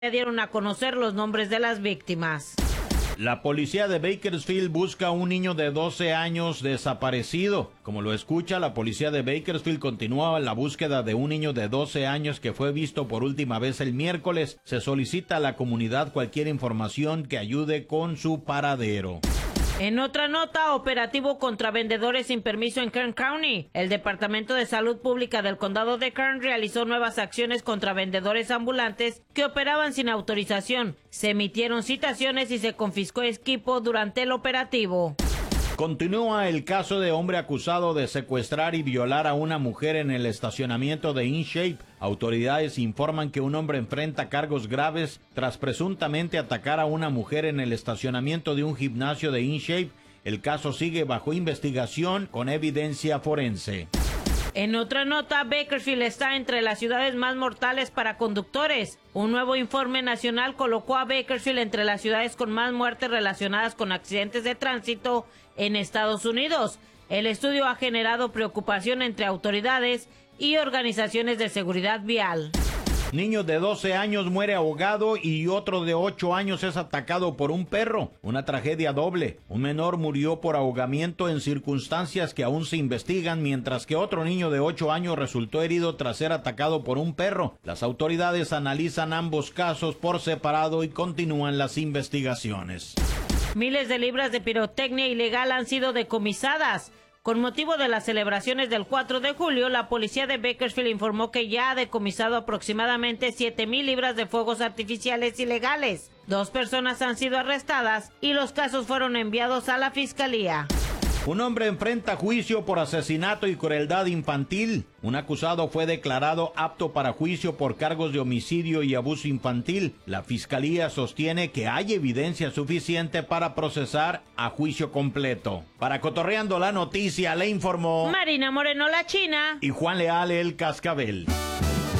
dieron a conocer los nombres de las víctimas. La policía de Bakersfield busca a un niño de 12 años desaparecido. Como lo escucha, la policía de Bakersfield continúa la búsqueda de un niño de 12 años que fue visto por última vez el miércoles. Se solicita a la comunidad cualquier información que ayude con su paradero. En otra nota, operativo contra vendedores sin permiso en Kern County. El Departamento de Salud Pública del Condado de Kern realizó nuevas acciones contra vendedores ambulantes que operaban sin autorización. Se emitieron citaciones y se confiscó equipo durante el operativo. Continúa el caso de hombre acusado de secuestrar y violar a una mujer en el estacionamiento de InShape. Autoridades informan que un hombre enfrenta cargos graves tras presuntamente atacar a una mujer en el estacionamiento de un gimnasio de InShape. El caso sigue bajo investigación con evidencia forense. En otra nota, Bakersfield está entre las ciudades más mortales para conductores. Un nuevo informe nacional colocó a Bakersfield entre las ciudades con más muertes relacionadas con accidentes de tránsito en Estados Unidos. El estudio ha generado preocupación entre autoridades y organizaciones de seguridad vial. Niño de 12 años muere ahogado y otro de 8 años es atacado por un perro. Una tragedia doble. Un menor murió por ahogamiento en circunstancias que aún se investigan, mientras que otro niño de 8 años resultó herido tras ser atacado por un perro. Las autoridades analizan ambos casos por separado y continúan las investigaciones. Miles de libras de pirotecnia ilegal han sido decomisadas. Con motivo de las celebraciones del 4 de julio, la policía de Bakersfield informó que ya ha decomisado aproximadamente 7,000 libras de fuegos artificiales ilegales. 2 personas han sido arrestadas y los casos fueron enviados a la fiscalía. Un hombre enfrenta juicio por asesinato y crueldad infantil. Un acusado fue declarado apto para juicio por cargos de homicidio y abuso infantil. La fiscalía sostiene que hay evidencia suficiente para procesar a juicio completo. Para Cotorreando la Noticia, le informó Marina Moreno, la China, y Juan Leal, el Cascabel.